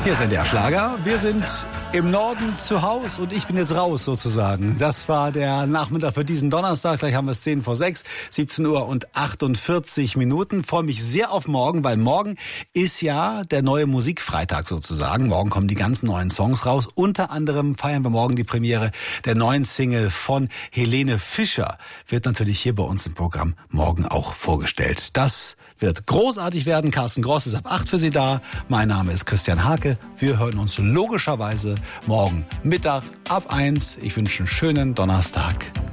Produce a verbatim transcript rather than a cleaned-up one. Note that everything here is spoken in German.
Hier ist N D R Schlager. Wir sind im Norden zu Haus und ich bin jetzt raus sozusagen. Das war der Nachmittag für diesen Donnerstag. Gleich haben wir es zehn vor sechs, siebzehn Uhr und achtundvierzig Minuten. Freue mich sehr auf morgen, weil morgen ist ja der neue Musikfreitag sozusagen. Morgen kommen die ganzen neuen Songs raus. Unter anderem feiern wir morgen die Premiere der neuen Single von Helene Fischer. Wird natürlich hier bei uns im Programm morgen auch vorgestellt. Das wird großartig werden. Carsten Gross ist ab acht für Sie da. Mein Name ist Christian Hake. Wir hören uns logischerweise morgen Mittag ab eins. Ich wünsche einen schönen Donnerstag.